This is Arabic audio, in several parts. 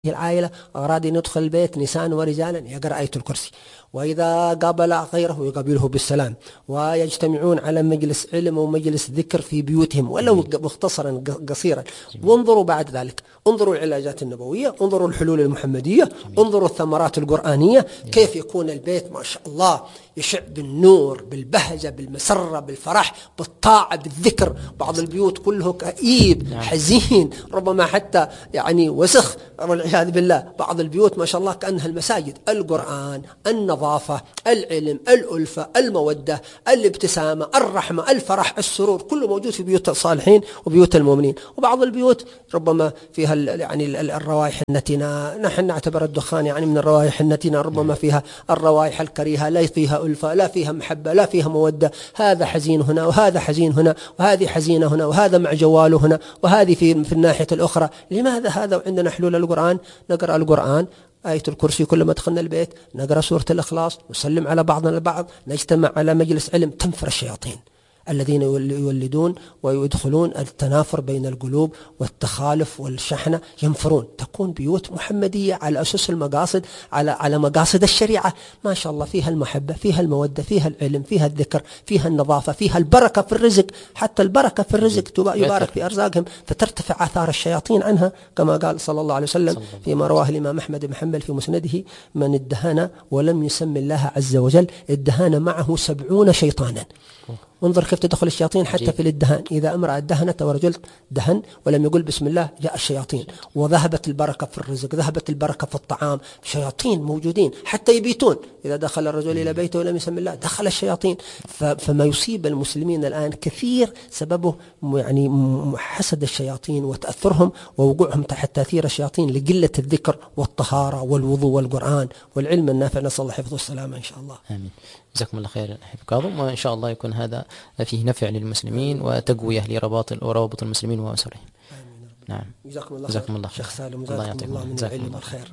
العائلة أراد أن يدخل البيت نساء ورجالا يقرأ آية الكرسي، وإذا قابل غيره يقابله بالسلام، ويجتمعون على مجلس علم ومجلس ذكر في بيوتهم ولو مختصرا قصيرا. وانظروا بعد ذلك، انظروا العلاجات النبوية، انظروا الحلول المحمدية، انظروا الثمرات القرآنية، كيف يكون البيت ما شاء الله يشع بالنور، بالبهجة، بالمسرة، بالفرح، بالطاعة، بالذكر. بعض البيوت كله كئيب حزين، ربما حتى يعني وسخ والعياذ بالله. بعض البيوت ما شاء الله كأنها المساجد. القرآن، النظافة، العلم، الألفة، المودة، الابتسامة، الرحمة، الفرح، السرور، كله موجود في بيوت الصالحين وبيوت المؤمنين. وبعض البيوت ربما فيها يعني الروائح النتنة، نحن نعتبر الدخان يعني من الروائح النتنة، ربما فيها الروائح الكريهة، لا فيها ألفة، لا فيها محبة، لا فيها مودة. هذا حزين هنا، وهذا حزين هنا، وهذه حزينة هنا، وهذا مع جواله هنا، وهذه في الناحية الأخرى. لماذا هذا وعندنا حلول القرآن؟ نقرأ القرآن، آية الكرسي، كلما دخلنا البيت نقرأ سورة الإخلاص، نسلم على بعضنا البعض، نجتمع على مجلس علم، تنفر الشياطين الذين يولدون ويدخلون التنافر بين القلوب والتخالف والشحنة، ينفرون. تكون بيوت محمدية على أسس المقاصد، على مقاصد الشريعة، ما شاء الله، فيها المحبة، فيها المودة، فيها العلم، فيها الذكر، فيها النظافة، فيها البركة في الرزق. حتى البركة في الرزق يبارك في أرزاقهم، فترتفع آثار الشياطين عنها، كما قال صلى الله عليه وسلم فيما رواه الإمام أحمد بن حنبل في مسنده: من ادهن ولم يسم الله عز وجل ادهن معه 70 شيطانا. انظر كيف تدخل الشياطين حتى في الدهان. إذا امرأة دهنت ورجل دهن ولم يقول بسم الله جاء الشياطين، وذهبت البركة في الرزق، ذهبت البركة في الطعام. شياطين موجودين حتى يبيتون، إذا دخل الرجل إلى بيته ولم يسم الله دخل الشياطين. فما يصيب المسلمين الآن كثير سببه يعني حسد الشياطين وتأثرهم ووقوعهم تحت تأثير الشياطين لقلة الذكر والطهارة والوضوء والقرآن والعلم النافع. نسأل الله حفظه والسلامة إن شاء الله. آمين. جزاكم الله خير أحب كاظم، وإن شاء الله يكون هذا فيه نفع للمسلمين وتقوية لروابط المسلمين وأسرهم. نعم، جزاكم الله خير شيخ سالم، الله يعطيكم الله من العلم والخير.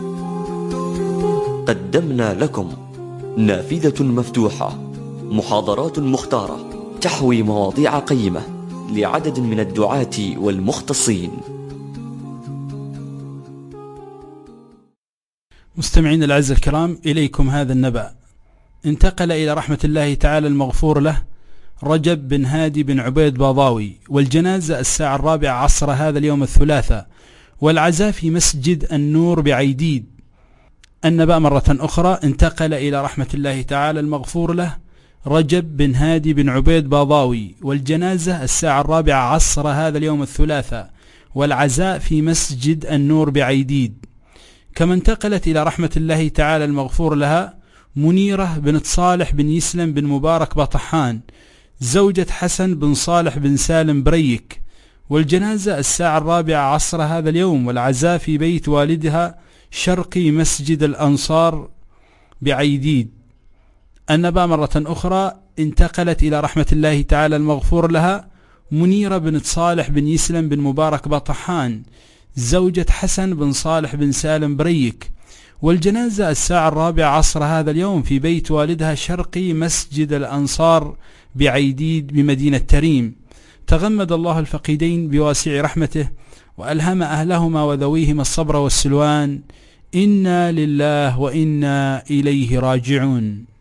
قدمنا لكم نافذة مفتوحة، محاضرات مختارة تحوي مواضيع قيمة لعدد من الدعاة والمختصين. مستمعين الأعزاء الكرام، إليكم هذا النبأ. انتقل إلى رحمة الله تعالى المغفور له رجب بن هادي بن عبيد باضاوي، والجنازة الساعة 4 عصر هذا اليوم الثلاثاء، والعزاء في مسجد النور بعيديد. النبأ مرة أخرى: انتقل إلى رحمة الله تعالى المغفور له رجب بن هادي بن عبيد باضاوي، والجنازة الساعة 4 عصر هذا اليوم الثلاثاء، والعزاء في مسجد النور بعيديد. كما انتقلت إلى رحمة الله تعالى المغفور لها منيرة بنت صالح بن يسلم بن مبارك بطحان، زوجة حسن بن صالح بن سالم بريك، والجنازة الساعة 4 عصر هذا اليوم، والعزاء في بيت والدها شرقي مسجد الأنصار بعيديد. النبأ مرة أخرى: انتقلت إلى رحمة الله تعالى المغفور لها منيرة بنت صالح بن يسلم بن مبارك بطحان، زوجة حسن بن صالح بن سالم بريك، والجنازة الساعة 4 عصر هذا اليوم في بيت والدها شرقي مسجد الأنصار بعيديد بمدينة تريم. تغمد الله الفقيدين بواسع رحمته، وألهم أهلهما وذويهما الصبر والسلوان. إنا لله وإنا إليه راجعون.